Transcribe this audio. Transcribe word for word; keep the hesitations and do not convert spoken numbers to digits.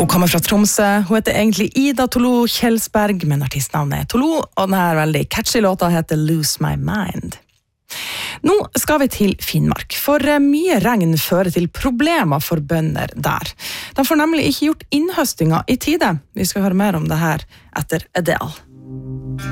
Hun kommer fra Tromsø, hun heter egentlig Ida Tolo Kjelsberg, men artistnavnet er Tolo, og denne veldig catchy låta heter Lose My Mind. Nå skal vi til Finnmark, for mye regn fører til problemer for bønder der. De får nemlig ikke gjort innhøstinga i tide. Vi skal høre mer om det her etter Adele.